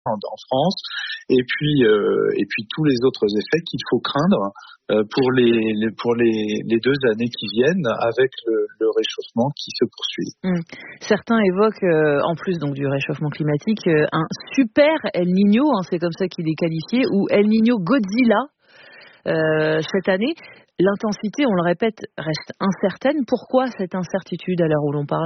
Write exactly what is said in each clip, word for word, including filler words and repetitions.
en, en France, et puis euh, et puis tous les autres effets qu'il faut craindre euh, pour les, les pour les, les deux années qui viennent, avec le, le réchauffement qui se poursuit. Mmh. Certains évoquent, euh, en plus donc du réchauffement climatique, euh, un super El Niño, hein, c'est comme ça qu'il est qualifié, ou El Niño Godzilla euh, cette année. L'intensité, on le répète, reste incertaine. Pourquoi cette incertitude à l'heure où l'on parle ?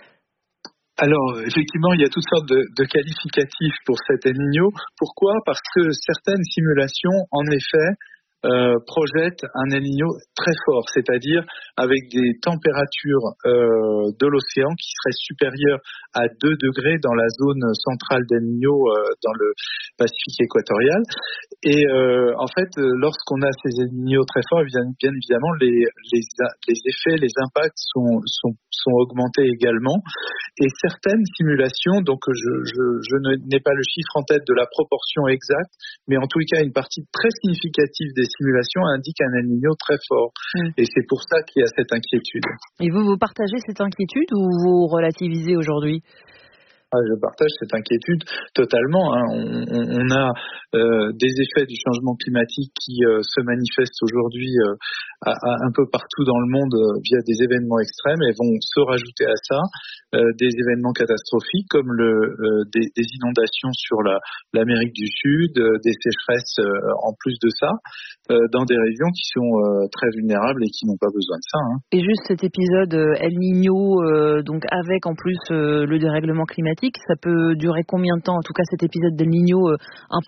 Alors, effectivement, il y a toutes sortes de, de qualificatifs pour cet El Niño. Pourquoi ? Parce que certaines simulations, en effet, euh, projettent un El Niño très fort, c'est-à-dire avec des températures euh, de l'océan qui seraient supérieures à deux degrés dans la zone centrale d'El Niño, euh, dans le Pacifique équatorial. Et euh, en fait, lorsqu'on a ces El Niño très forts, bien, bien évidemment, les, les, les effets, les impacts sont, sont, sont augmentés également. Et certaines simulations, donc je, je, je n'ai pas le chiffre en tête de la proportion exacte, mais en tous les cas, une partie très significative des simulations indique un El Niño très fort. Mmh. Et c'est pour ça qu'il y a cette inquiétude. Et vous, vous partagez cette inquiétude ou vous relativisez aujourd'hui ? Ah, je partage cette inquiétude totalement. Hein. On, on, on a euh, des effets du changement climatique qui euh, se manifestent aujourd'hui euh, à, à un peu partout dans le monde euh, via des événements extrêmes, et vont se rajouter à ça euh, des événements catastrophiques comme le, euh, des, des inondations sur la, l'Amérique du Sud, euh, des sécheresses euh, en plus de ça, euh, dans des régions qui sont euh, très vulnérables et qui n'ont pas besoin de ça. Hein. Et juste cet épisode euh, El Niño, euh, donc avec en plus euh, le dérèglement climatique, ça peut durer combien de temps, en tout cas cet épisode d'El Niño euh, important ?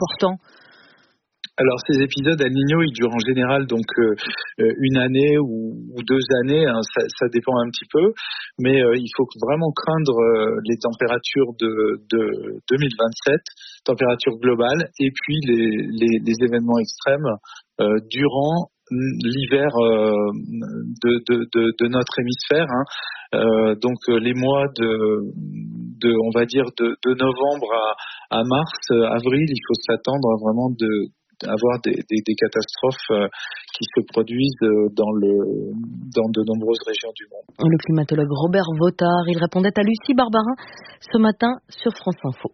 Alors ces épisodes El Niño, ils durent en général donc euh, une année ou, ou deux années, hein, ça, ça dépend un petit peu, mais euh, il faut vraiment craindre euh, les températures de, de deux mille vingt-sept, températures globales, et puis les, les, les événements extrêmes euh, durant l'hiver euh, de, de, de, de notre hémisphère, hein. Euh, donc les mois de, de on va dire de, de novembre à, à mars, avril, il faut s'attendre à vraiment de avoir des, des, des catastrophes euh, qui se produisent dans, le, dans de nombreuses régions du monde. Le climatologue Robert Votard, il répondait à Lucie Barbarin ce matin sur France Info.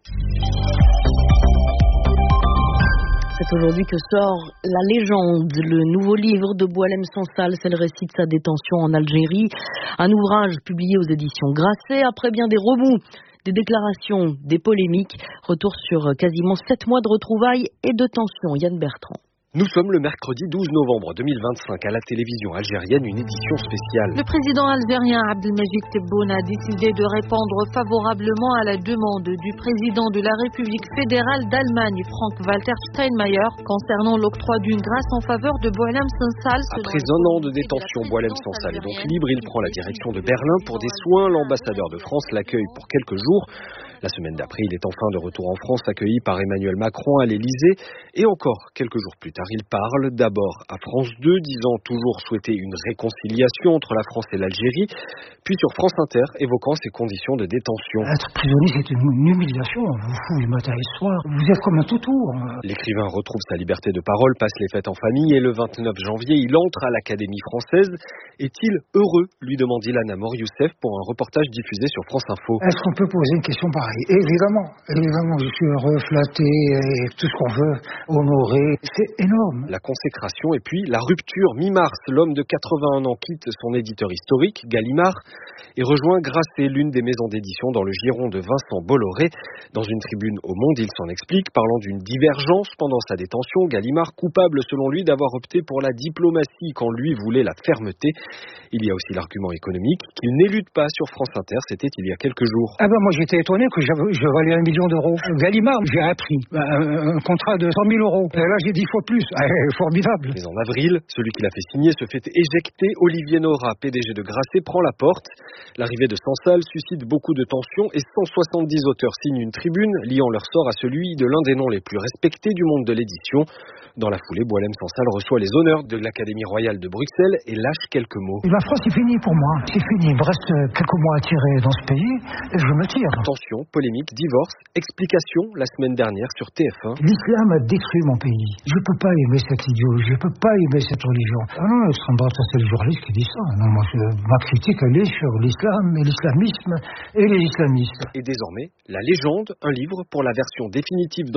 C'est aujourd'hui que sort La Légende, le nouveau livre de Boualem Sansal. C'est le récit de sa détention en Algérie. Un ouvrage publié aux éditions Grasset après bien des remous, des déclarations, des polémiques. Retour sur quasiment sept mois de retrouvailles et de tensions. Yann Bertrand. Nous sommes le mercredi douze novembre deux mille vingt-cinq, à la télévision algérienne, une édition spéciale. Le président algérien Abdelmajid Tebboune a décidé de répondre favorablement à la demande du président de la République fédérale d'Allemagne, Frank-Walter Steinmeier, concernant l'octroi d'une grâce en faveur de Boualem Sansal. Après un an de détention, Boualem Sansal est donc libre. Il prend la direction de Berlin pour des soins. L'ambassadeur de France l'accueille pour quelques jours. La semaine d'après, il est enfin de retour en France, accueilli par Emmanuel Macron à l'Élysée. Et encore quelques jours plus tard, il parle d'abord à France deux, disant toujours souhaiter une réconciliation entre la France et l'Algérie. Puis sur France Inter, évoquant ses conditions de détention. Être prisonnier, c'est une humiliation. On vous fout le matin et le soir. Vous êtes comme un toutou. L'écrivain retrouve sa liberté de parole, passe les fêtes en famille et le vingt-neuf janvier, il entre à l'Académie française. Est-il heureux, lui demande Ilana Mor-Youssef pour un reportage diffusé sur France Info. Est-ce qu'on peut poser une question pareille ? Évidemment, évidemment, je suis heureux, flatté, et tout ce qu'on veut, honoré, c'est énorme. La consécration et puis la rupture. Mi-mars, l'homme de quatre-vingt-un ans quitte son éditeur historique, Gallimard, et rejoint Grasset, l'une des maisons d'édition dans le giron de Vincent Bolloré. Dans une tribune au Monde, il s'en explique, parlant d'une divergence pendant sa détention. Gallimard, coupable selon lui d'avoir opté pour la diplomatie quand lui voulait la fermeté. Il y a aussi l'argument économique, qu'il n'élude pas sur France Inter, c'était il y a quelques jours. Ah ben moi j'étais étonné que je valais un million d'euros. Gallimard, j'ai appris un, un contrat de cent mille euros. Et là j'ai dix fois plus. Ah, formidable. Mais en avril, celui qui l'a fait signer se fait éjecter. Olivier Nora, P D G de Grasset, prend la porte. L'arrivée de Sansal suscite beaucoup de tensions et cent soixante-dix auteurs signent une tribune liant leur sort à celui de l'un des noms les plus respectés du monde de l'édition. Dans la foulée, Boualem Sansal reçoit les honneurs de l'Académie royale de Bruxelles et lâche quelques mots. La France est finie pour moi. C'est fini. Il me reste quelques mois à tirer dans ce pays et je me tire. Tension, polémique, divorce, explication la semaine dernière sur T F un. L'islam a détruit mon pays. Je ne peux pas aimer cette idéologie. Je ne peux pas aimer cette religion. Ah non, c'est le journaliste qui dit ça. Non, moi, je, ma critique, elle est sur l'islam et l'islamisme et les islamistes. Et désormais, La Légende, un livre pour la version définitive